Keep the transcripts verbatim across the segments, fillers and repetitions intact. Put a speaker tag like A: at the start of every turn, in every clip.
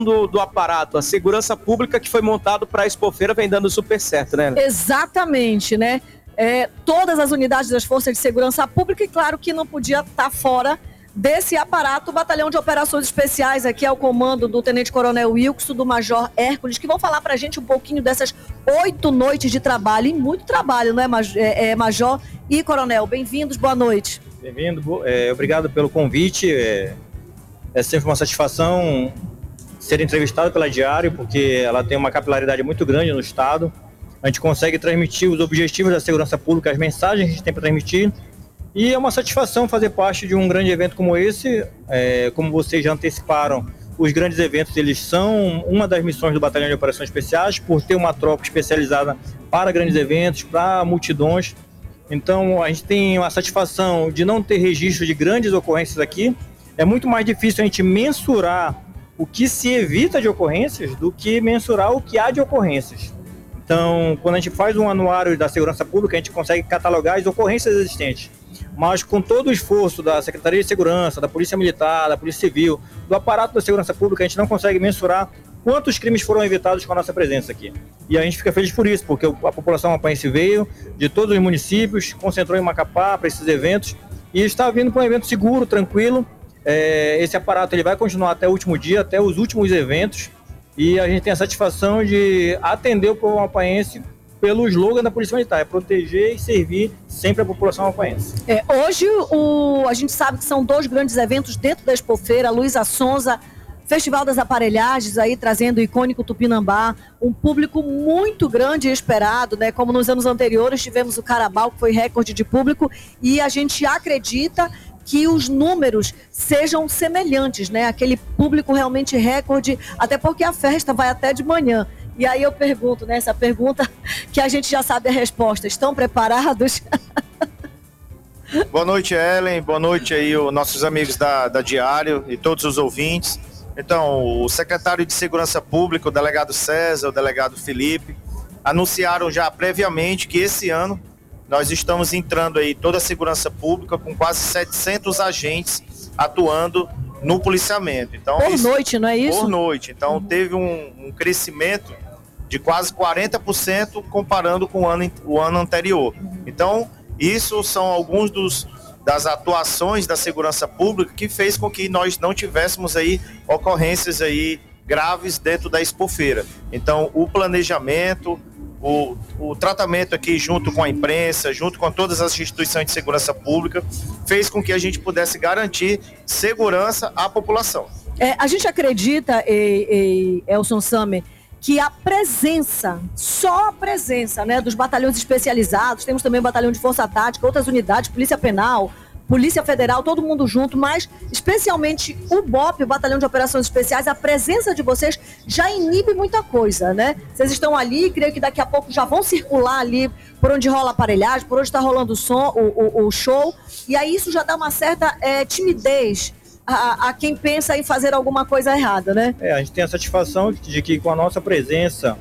A: do, do aparato, a segurança pública que foi montado para a Expofeira vem dando super certo, né?
B: Exatamente, né? É, todas as unidades das Forças de Segurança Pública, e claro que não podia estar fora desse aparato, o Batalhão de Operações Especiais, aqui é o comando do Tenente Coronel Wilkson, do Major Hércules, que vão falar pra gente um pouquinho dessas oito noites de trabalho, e muito trabalho, não é, é, é Major e Coronel? Bem-vindos, boa noite.
C: Bem-vindo, é, obrigado pelo convite, é, é sempre uma satisfação ser entrevistado pela Diário, porque ela tem uma capilaridade muito grande no estado. A gente consegue transmitir os objetivos da segurança pública, as mensagens que a gente tem para transmitir, e é uma satisfação fazer parte de um grande evento como esse. É, como vocês já anteciparam, os grandes eventos eles são uma das missões do Batalhão de Operações Especiais, por ter uma tropa especializada para grandes eventos, para multidões. Então a gente tem a satisfação de não ter registro de grandes ocorrências aqui. É muito mais difícil a gente mensurar o que se evita de ocorrências do que mensurar o que há de ocorrências. Então, quando a gente faz um anuário da segurança pública, a gente consegue catalogar as ocorrências existentes. Mas com todo o esforço da Secretaria de Segurança, da Polícia Militar, da Polícia Civil, do aparato da segurança pública, a gente não consegue mensurar quantos crimes foram evitados com a nossa presença aqui. E a gente fica feliz por isso, porque a população amapáense veio de todos os municípios, concentrou em Macapá para esses eventos, e está vindo para um evento seguro, tranquilo. É, esse aparato ele vai continuar até o último dia, até os últimos eventos, e a gente tem a satisfação de atender o povo amapáense pelo slogan da Polícia Militar, é proteger e servir sempre a população amapáense.
B: É, hoje o, a gente sabe que são dois grandes eventos dentro da Expofeira, Luísa Sonza, Festival das Aparelhagens, aí trazendo o icônico Tupinambá, um público muito grande e esperado, né? Como nos anos anteriores tivemos o Carabao, que foi recorde de público, e a gente acredita que os números sejam semelhantes, né? Aquele público realmente recorde, até porque a festa vai até de manhã. E aí eu pergunto, né? Essa pergunta que a gente já sabe a resposta. Estão preparados?
D: Boa noite, Ellen. Boa noite aí os nossos amigos da, da Diário e todos os ouvintes. Então, o secretário de Segurança Pública, o delegado César, o delegado Felipe, anunciaram já previamente que esse ano nós estamos entrando aí toda a segurança pública com quase setecentos agentes atuando no policiamento. Então,
B: por
D: isso,
B: noite, não é isso?
D: Por noite. Então, uhum. teve um, um crescimento de quase quarenta por cento comparando com o ano, o ano anterior. Então, isso são alguns dos, das atuações da segurança pública que fez com que nós não tivéssemos aí ocorrências aí graves dentro da Expofeira. Então, o planejamento, o, o tratamento aqui junto com a imprensa, junto com todas as instituições de segurança pública, fez com que a gente pudesse garantir segurança à população.
B: É, a gente acredita, e, e, Elson Samer, que a presença, só a presença, né, dos batalhões especializados, temos também o batalhão de força tática, outras unidades, polícia penal, Polícia Federal, todo mundo junto, mas especialmente o B O P, o Batalhão de Operações Especiais, a presença de vocês já inibe muita coisa, né? Vocês estão ali, creio que daqui a pouco já vão circular ali por onde rola a aparelhagem, por onde está rolando o som, o, o, o show, e aí isso já dá uma certa é, timidez a, a quem pensa em fazer alguma coisa errada, né?
C: É, a gente tem a satisfação de que com a nossa presença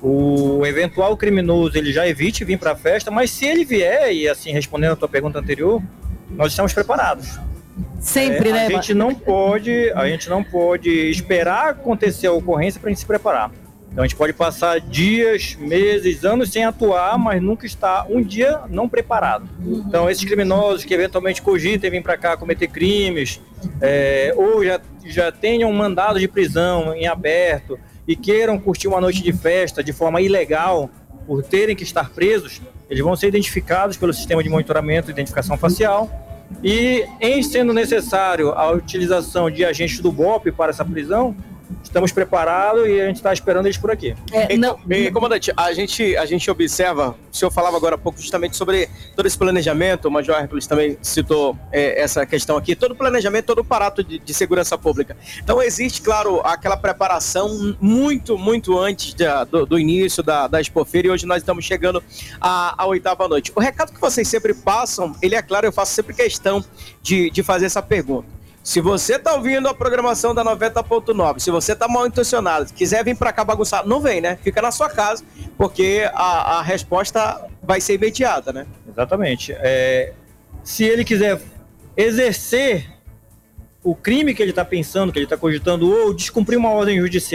C: o eventual criminoso ele já evite vir para a festa, mas se ele vier, e assim respondendo a tua pergunta anterior, nós estamos preparados.
B: Sempre,
C: é,
B: né?
C: A gente não pode, a gente não pode esperar acontecer a ocorrência para a gente se preparar. Então a gente pode passar dias, meses, anos sem atuar, mas nunca estar um dia não preparado. Uhum. Então esses criminosos que eventualmente cogitem vir para cá cometer crimes, é, ou já, já tenham um mandado de prisão em aberto e queiram curtir uma noite de festa de forma ilegal, por terem que estar presos, eles vão ser identificados pelo sistema de monitoramento e identificação facial, e em sendo necessário a utilização de agentes do B O P para essa prisão, estamos preparados e a gente está esperando eles por aqui.
A: É, não, e, comandante, a gente, a gente observa, o senhor falava agora há pouco justamente sobre todo esse planejamento, o Major Hércules também citou é, essa questão aqui, todo o planejamento, todo o aparato de, de segurança pública. Então existe, claro, aquela preparação muito, muito antes da, do, do início da, da Expofeira, e hoje nós estamos chegando à, à oitava noite. O recado que vocês sempre passam, ele é claro, eu faço sempre questão de, de fazer essa pergunta. Se você está ouvindo a programação da noventa ponto nove, se você está mal intencionado, quiser vir para cá bagunçar, não vem, né? Fica na sua casa, porque a, a resposta vai ser imediata, né?
C: Exatamente. É, se ele quiser exercer o crime que ele está pensando, que ele está cogitando, ou descumprir uma ordem judicial